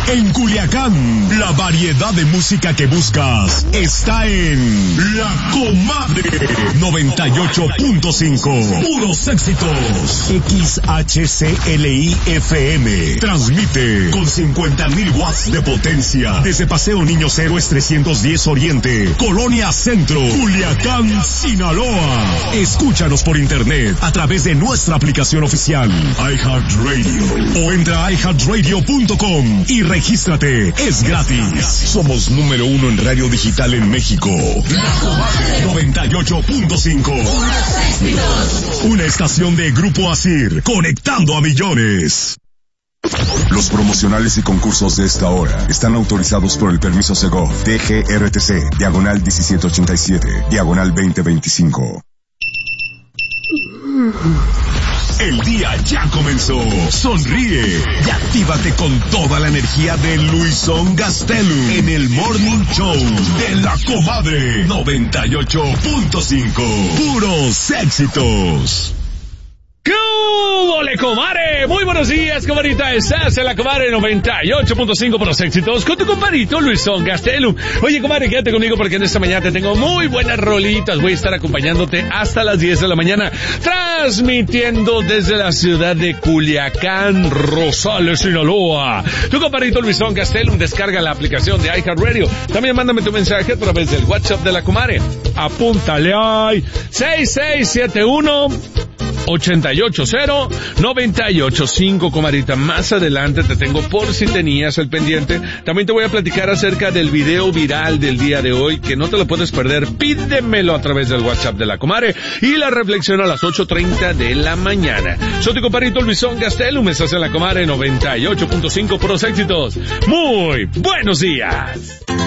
En Culiacán, la variedad de música que buscas está en La Comadre 98.5. Puros éxitos. XHCLI FM transmite con 50,000 watts de potencia desde Paseo Niños Héroes 310 Oriente, Colonia Centro, Culiacán, Sinaloa. Escúchanos por internet a través de nuestra aplicación oficial iHeartRadio o entra a iHeartRadio.com y regístrate, es gratis. Somos número 1 en radio digital en México. La Comadre 98.5. Una estación de Grupo Asir, conectando a millones. Los promocionales y concursos de esta hora están autorizados por el permiso Segov DGRTC, diagonal 1787, diagonal 2025. El día ya comenzó. Sonríe y actívate con toda la energía de Luisón Gastelum en el Morning Show de La Comadre 98.5. Puros éxitos. ¡Qué hubo, comadre! Muy buenos días, comadrita. Estás en La Comadre 98.5 por los éxitos con tu compadrito Luisón Gastelum. Oye, comadre, quédate conmigo porque en esta mañana te tengo muy buenas rolitas. Voy a estar acompañándote hasta las 10 de la mañana, transmitiendo desde la ciudad de Culiacán, Rosales, Sinaloa. Tu compadrito Luisón Gastelum. Descarga la aplicación de iHeartRadio. También mándame tu mensaje a través del WhatsApp de La Comadre. Apúntale ahí. 6671-880-985, comadrita. Más adelante te tengo, por si tenías el pendiente, también te voy a platicar acerca del video viral del día de hoy, que no te lo puedes perder. Pídemelo a través del WhatsApp de La Comadre y la reflexión a las 8:30 de la mañana. Soy tu compadrito Luisón Gastelum. Estás en La Comadre 98.5 por los éxitos. Muy buenos días.